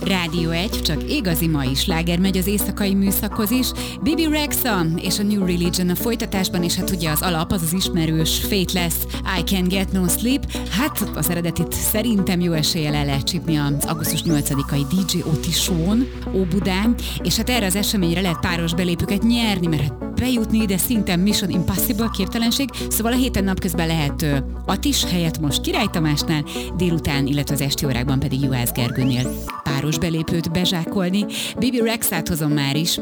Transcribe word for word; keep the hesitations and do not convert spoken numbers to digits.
Rádió egy, csak igazi mai sláger megy az éjszakai műszakhoz is. Bibi Rexha és a New Religion a folytatásban, és hát ugye az alap az az ismerős Faithless, I Can't Get No Sleep. Hát az eredetit szerintem jó eséllyel el lehet csípni az augusztus nyolcadikai dé dzsé Oti Show-n, Óbudán, és hát erre az eseményre lehet páros belépőket nyerni, mert hát bejutni ide szinte Mission Impossible, képtelenség, szóval a héten napközben lehet uh, Atis helyett most Király Tamásnál, délután, illetve az esti órákban pedig Juhász Gergőnél páros belépőt bezsákolni. Bibi Rexhát hozom már is,